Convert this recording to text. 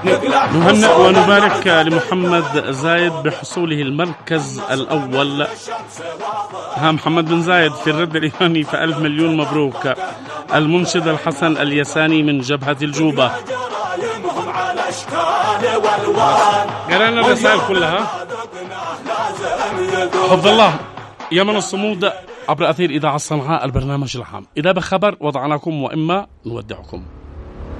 نهنئ ونبارك لمحمد زايد بحصوله المركز الأول. محمد بن زايد في الرد الإيراني، فألف مليون مبروك. المنشد الحسن اليساني من جبهة الجوبة، قرانا الرسائل كلها. حفظ الله يمن الصمود عبر أثير إذاعة صنعاء، البرنامج العام. إذا بخبر وضعناكم وإما نودعكم.